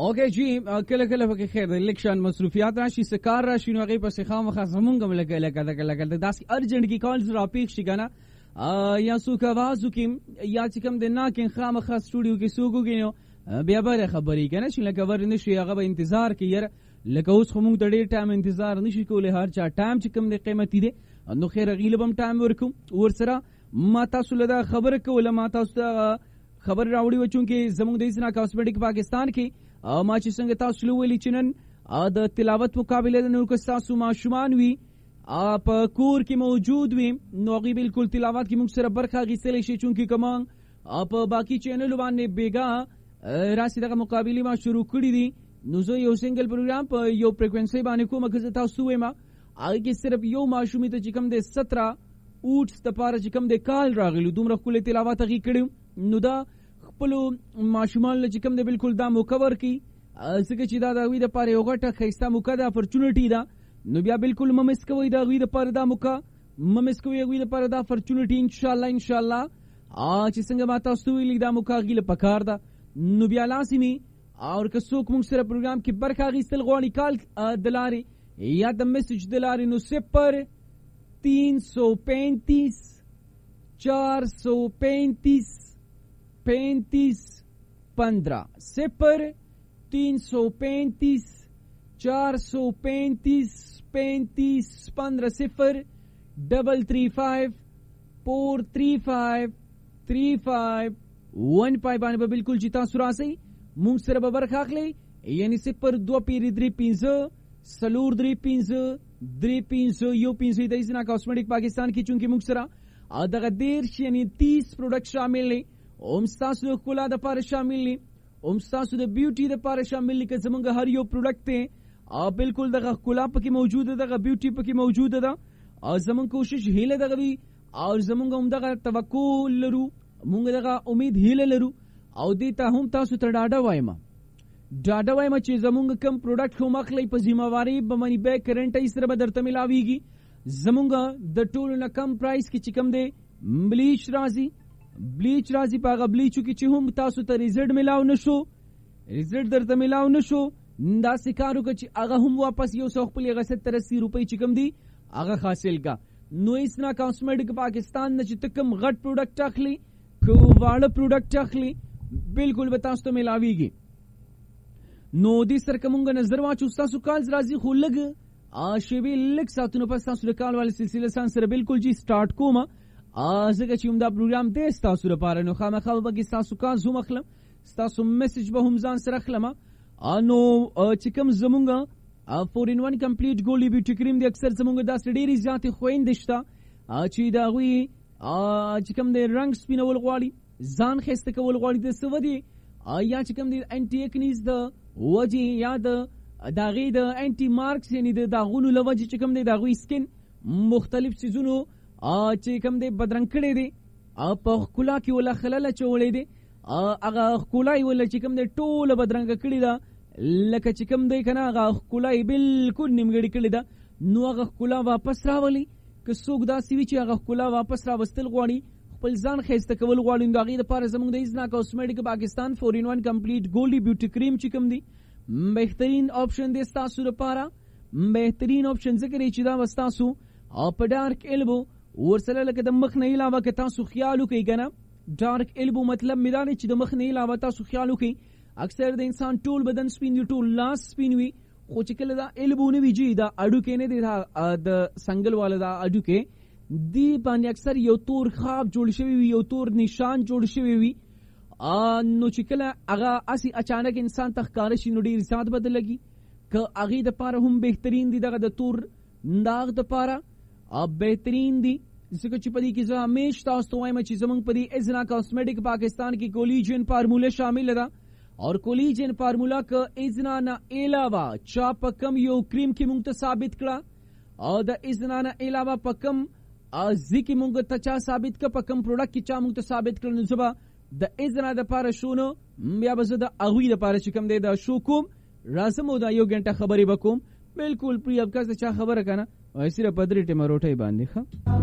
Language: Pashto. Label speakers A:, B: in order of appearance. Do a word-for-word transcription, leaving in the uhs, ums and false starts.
A: اوکې جی کله کله پکې خیر د الیکشن مصروفیات راشي سکار راشي نو هغه پسې خامخا زمونږ هم لکه لکه لکه لکه داسې ارجنټ کی کالز را پیښ شي کنه یا څوک आवाज وکیم یا چې کوم د ناکین خامخا سټوډیو کې څوک وګینو بیا به خبرې کنه چې لکه ور نه شي هغه به انتظار کوي یاره لکه اوس خو موږ د ډېر ټایم انتظار نشي کولی هر چا ټایم چې کوم د قیمتي دی نو خیر غیله بم ټایم ورکوم ورسره ما تاسو له دا خبره کوله ما تاسو ته خبر راوړی و چونکې زموږ د اسنا کاسمیټک پاکستان کې ما چې څنګه تاسو لولې چې نن د تلاوت مقابله نو که تاسو ماشومان وي په کور کې موجود وي نو غي بالکل تلاوت کې موږ سره برخه غیستلی شي چونکې کمان په باقي چینل باندې بیګا راسي دغه مقابله ما شروع کړی دي نو زه یو سنگل پروګرام په یو فریکوئنسي باندې کوم که تاسو وایم هغه کې صرف یو ماشومې ته چې کوم د سترہ اوټس د پاره چې کوم د کال راغلو دومره خپل تلاوت غي کړو نو دا خپل ماشومان چې کوم د بالکل دا مکور کی څنګه چې دا د وی د پاره یو غټه خیسته موکا د اپورچونټی دا نو بیا بالکل ممس کوي دا وی د پاره دا موکا ممس کوي وی د پاره دا اپورچونټی ان شاء الله ان شاء الله ا چې څنګه ما تاسو ویل دا موکا غیله پکار دا نو بیا لازمي اور که څوک موږ سره پروګرام کې برخه غیستل غواړي کال دلاري یا د میسج دلاري نو صفر تین سو پینتیس چار سو پینتیس پینتیس پندرہ صفر تین سو پینتیس چار سو پینتیس پینتیس پندرہ صفر ڈبل تھری فائیو فور تھری فائیو تھری فائیو ون فائیو باندې بالکل چې تاسو راسئ مونږ سره به برخه اخلئ یعنی صفر دو پیری درې پنځه سلور درې پنځه درې پنځه یو پنځه د اسنا کاسمیټک پاکستان کې چونکې مونږ سره دغه دیرش یعنی تیس پروډکټ شامل دي اوم تاسو د ښکلا د پاره شامل دي اوم تاسو د بیوټي د پاره شامل دي که زمونږ هر یو پروډکټ ته بالکل دغه ښکلا پکې موجوده دغه بیوټي پکې موجوده ده او زمونږ کوشش هیله دغه وي او زمونږ هم دغه توکل لرو مونږ دغه امید هیله لرو او دې ته هم تاسو ته ډاډه وایم ډاډه وایم چې زمونږ کم پروډکټ هم اخلي په ذمہواری به منی بیک کرنٹ ای سره به درته ملاویږي زمونږ د ټولو نه کم پرایس کې چې کم دی بلیچ راځي بلیچ راځي په هغه بلیچو کې چې هم تاسو ته ریزلټ ملاو نشو ریزلټ درته ملاو نشو داسې کار وکړه چې هغه هم واپس یو سو خپل هغه ستر اسی روپۍ چې کم دی هغه حاصل کا نو اسنا کاسمیټک پاکستان نه چې تکم غټ پروډکټ اخلي کو واړه پروډکټ اخلي بالکل به تاسو ته ملاویږي نو دې سره کومه نظر واچو تاسو کالز راځي خو لګ شوی لګ ساتونو پس تاسو د کال والی سلسله سان سره بالکل جی سٹارټ کوم ازګه چې موږ دا پروګرام دې تاسو لپاره نو خامخا به تاسو کال زوم اخلم تاسو میسج به هم ځان سره اخلم نو چې کوم زمونږ فور ان ون کمپلیټ ګولډ بیوټي کریم دی اکثر زمونږ دا ډېری زیاتې خويندې شته چې دا وی چې کوم د رنگ سپینول غواړي ځان خسته کول غواړي د سودی یا چې کوم د انټي اکنیز د وجه یا د داغي د انټي مارکس یعنی د داغونو لوجه چې کوم د داغوي سکن مختلف سيزونو چې کوم د بدرنګ کړي دي په خلا کې ولا خلل چولې دي هغه خلای ولا چې کوم د ټوله بدرنګ کړي دا لکه چې کوم دی کنه هغه خلای بالکل نیمګړي کړي دا نو هغه خلا واپس راولي که څوک دا سی چې هغه خلا واپس راوستل غواړي خپل ځان خسته کول غواړي نو هغه لپاره زموږ د اسنا کاسمیټک پاکستان فور ان ون کمپلیټ ګولډ بیوټي کریم چې کوم دی بهترین آپشن دی تاسو لپاره بهترین آپشن ذکر چې دا وستاسو او په ډارک البو ورسره لکه د مخ نه علاوه که تاسو خیال وکړئ کنه ډارک البو مطلب میدان چې د مخ نه علاوه تاسو خیال وکړئ اکثر د انسان ټول بدن سپین وي ټول لاس سپین وي خو چې کله دا البو نه ویږي دا اډو کې نه دی د سنگل والا دا اډو کې دی باندې اکثر یو تور خواب جوړ شوی وي یو تور نشان جوړ شوی وي نو چې کله هغه اسی اچانک انسان تخکار شي نو ډیر زیات بدل لګي که هغه د پاره هم بهترین دي دغه د تور داغ د پاره اب بهترین دي ځکه چې پدې کې زه همیش تاسو ته وایم چې زمونږ پدې ازنا کاسمیټک پاکستان کې کولیجن فارموله شامل ده اور کولیجن فارمولا ک ازنا نه علاوه چا په کم یو کریم کې مونږ ته ثابت کړه او د ازنا نه علاوه په کم ځکه مونږ ته چا ثابت ک په کم پروډکټ کې چا مونږ ته ثابت کړل نو زبا د ازنا د پاره شونو بیا به زه د اغوی د پاره چې کم دی د شو کوم رازم او دا یو غنټه خبرې وکوم بالکل پری افکار ته چا خبره کنه وایسره پدری ټیمه روټي باندې ښه